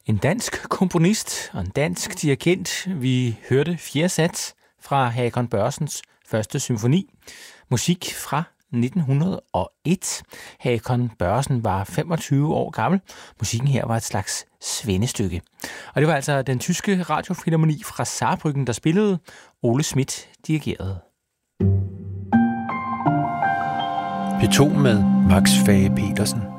En dansk komponist og en dansk dirigent. Vi hørte 4. sats fra Hakon Børsens første symfoni. Musik fra 1901. Hakon Børsen var 25 år gammel. Musikken her var et slags svendestykke. Og det var altså den tyske radiofilharmoni fra Saarbrücken, der spillede. Ole Schmidt dirigerede. P2 med Max Fage Petersen.